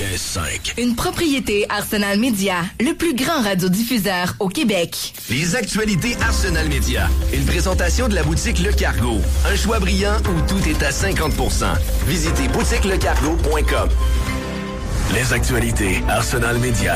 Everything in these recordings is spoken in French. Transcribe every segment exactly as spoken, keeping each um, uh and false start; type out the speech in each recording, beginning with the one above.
quatre-vingt-quinze cinq. Une propriété Arsenal Média, le plus grand radiodiffuseur au Québec. Les actualités Arsenal Média. Une présentation de la boutique Le Cargo. Un choix brillant où tout est à cinquante pour cent. Visitez boutique le cargo point com. Les actualités Arsenal Média.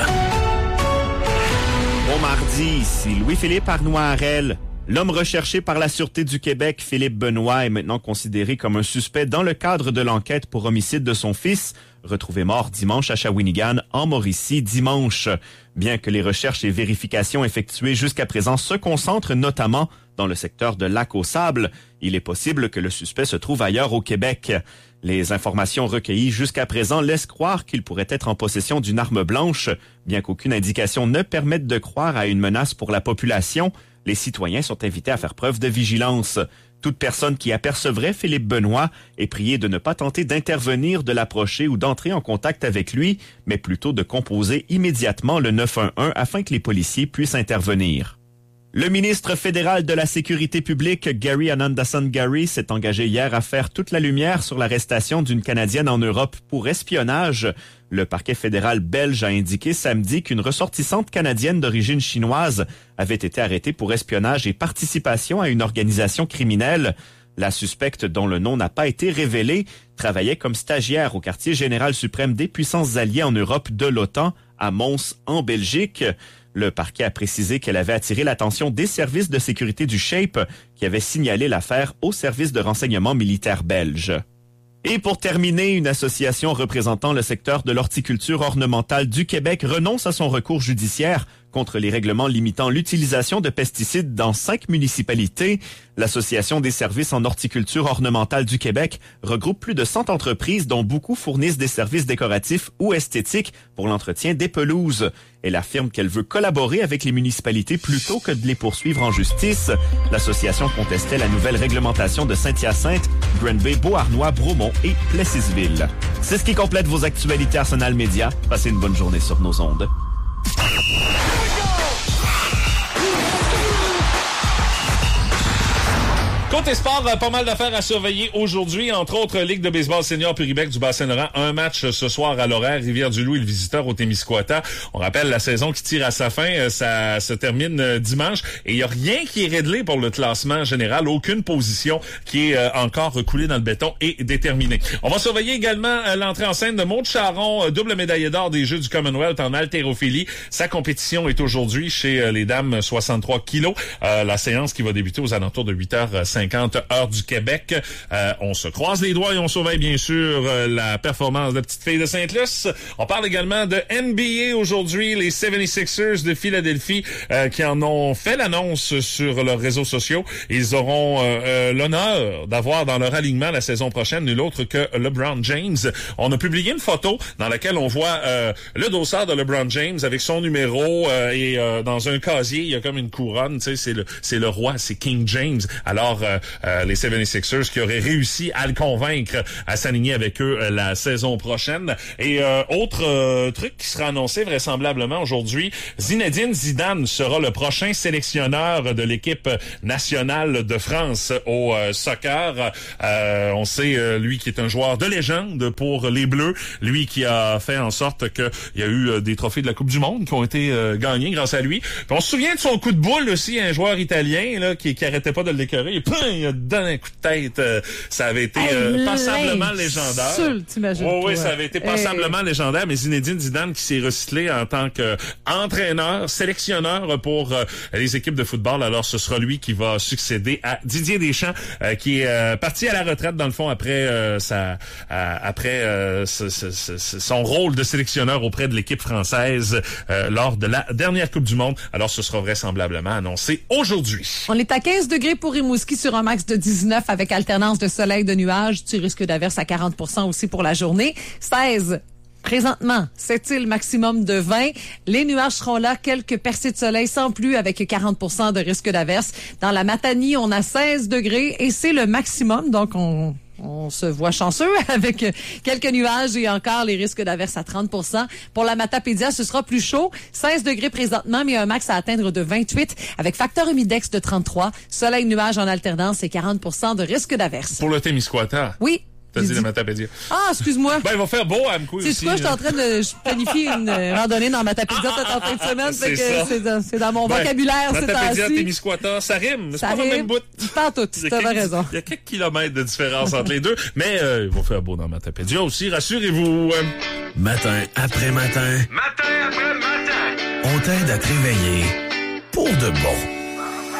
Bon mardi, ici Louis-Philippe Arnois-Harel. L'homme recherché par la Sûreté du Québec, Philippe Benoît, est maintenant considéré comme un suspect dans le cadre de l'enquête pour homicide de son fils, retrouvé mort dimanche à Shawinigan, en Mauricie, dimanche. Bien que les recherches et vérifications effectuées jusqu'à présent se concentrent notamment dans le secteur de Lac-aux-Sables, il est possible que le suspect se trouve ailleurs au Québec. Les informations recueillies jusqu'à présent laissent croire qu'il pourrait être en possession d'une arme blanche, bien qu'aucune indication ne permette de croire à une menace pour la population. Les citoyens sont invités à faire preuve de vigilance. Toute personne qui apercevrait Philippe Benoît est priée de ne pas tenter d'intervenir, de l'approcher ou d'entrer en contact avec lui, mais plutôt de composer immédiatement le neuf un un afin que les policiers puissent intervenir. Le ministre fédéral de la Sécurité publique, Gary Anandasan-Gary, s'est engagé hier à faire toute la lumière sur l'arrestation d'une Canadienne en Europe pour espionnage. Le parquet fédéral belge a indiqué samedi qu'une ressortissante canadienne d'origine chinoise avait été arrêtée pour espionnage et participation à une organisation criminelle. La suspecte, dont le nom n'a pas été révélé, travaillait comme stagiaire au quartier général suprême des puissances alliées en Europe de l'OTAN, à Mons, en Belgique. Le parquet a précisé qu'elle avait attiré l'attention des services de sécurité du SHAPE qui avaient signalé l'affaire au service de renseignement militaire belge. Et pour terminer, une association représentant le secteur de l'horticulture ornementale du Québec renonce à son recours judiciaire contre les règlements limitant l'utilisation de pesticides dans cinq municipalités. L'Association des services en horticulture ornementale du Québec regroupe plus de cent entreprises dont beaucoup fournissent des services décoratifs ou esthétiques pour l'entretien des pelouses. Elle affirme qu'elle veut collaborer avec les municipalités plutôt que de les poursuivre en justice. L'association contestait la nouvelle réglementation de Saint-Hyacinthe, Granby, Beauharnois, Bromont et Plessisville. C'est ce qui complète vos actualités Arsenal Média. Passez une bonne journée sur nos ondes. Côté sport, pas mal d'affaires à surveiller aujourd'hui, entre autres Ligue de baseball senior Puribec du Bas-Saint-Laurent. Un match ce soir à l'horaire, Rivière-du-Loup et le visiteur au Témiscouata. On rappelle la saison qui tire à sa fin, ça se termine dimanche et il n'y a rien qui est réglé pour le classement général, aucune position qui est encore recoulée dans le béton et déterminée. On va surveiller également l'entrée en scène de Maud Charon, double médaillée d'or des Jeux du Commonwealth en haltérophilie. Sa compétition est aujourd'hui chez les dames soixante-trois kilos. Euh, la séance qui va débuter aux alentours de huit heures cinquante heures du Québec. Euh, on se croise les doigts et on surveille bien sûr euh, la performance de la petite fille de Sainte-Luce. On parle également de N B A aujourd'hui, les soixante-sixers de Philadelphie euh, qui en ont fait l'annonce sur leurs réseaux sociaux. Ils auront euh, euh, l'honneur d'avoir dans leur alignement la saison prochaine nul autre que LeBron James. On a publié une photo dans laquelle on voit euh, le dossard de LeBron James avec son numéro euh, et euh, dans un casier, il y a comme une couronne, tu sais, c'est le c'est le roi, c'est King James. Alors euh, Euh, les soixante-sixers qui auraient réussi à le convaincre à s'aligner avec eux euh, la saison prochaine. Et euh, autre euh, truc qui sera annoncé vraisemblablement aujourd'hui, Zinedine Zidane sera le prochain sélectionneur de l'équipe nationale de France au euh, soccer. Euh, on sait, euh, lui qui est un joueur de légende pour les Bleus, lui qui a fait en sorte qu'il y a eu euh, des trophées de la Coupe du Monde qui ont été euh, gagnés grâce à lui. Puis on se souvient de son coup de boule aussi, un joueur italien là qui, qui arrêtait pas de le décorer. Et il a donné un coup de tête. Euh, ça avait été euh, passablement légendaire. Seul, t'imagines. Oh, oui, ça avait été passablement hey. légendaire. Mais Zinedine Zidane qui s'est recyclé en tant qu'entraîneur, sélectionneur pour euh, les équipes de football. Alors, ce sera lui qui va succéder à Didier Deschamps, euh, qui est euh, parti à la retraite, dans le fond, après euh, sa, euh, après euh, ce, ce, ce, son rôle de sélectionneur auprès de l'équipe française euh, lors de la dernière Coupe du Monde. Alors, ce sera vraisemblablement annoncé aujourd'hui. On est à quinze degrés pour Rimouski sur un max de dix-neuf avec alternance de soleil, de nuages. Tu risques d'averse à quarante pour cent aussi pour la journée. seize présentement, sept-îles maximum de vingt. Les nuages seront là, quelques percées de soleil sans pluie avec quarante pour cent de risque d'averse. Dans la Matanie, on a seize degrés et c'est le maximum. Donc, on... On se voit chanceux avec quelques nuages et encore les risques d'averse à trente pour cent. Pour la Matapédia, ce sera plus chaud. seize degrés présentement, mais un max à atteindre de vingt-huit avec facteur humidex de trente-trois. Soleil, nuages en alternance et quarante pour cent de risque d'averse. Pour le Témiscouata. Oui. T'as J'ai dit dit- le Matapédia. Ah, excuse-moi. Ben, il va faire beau à Amkoui C'est aussi. quoi, je suis hein. en train de je planifie une euh, randonnée dans Matapédia toute en fin de semaine, C'est fait que ça. c'est dans, c'est dans mon Ben, vocabulaire ces Matapédia, temps-ci. Témiscouata, ça rime. C'est Ça pas dans le même arrive, bout. pas tout, Il y a t'avais quelques- raison. Il y a quelques kilomètres de différence entre les deux, mais euh, il va faire beau dans Matapédia aussi, rassurez-vous. euh. Matin après matin, Matin après matin. on t'aide à te réveiller pour de bon.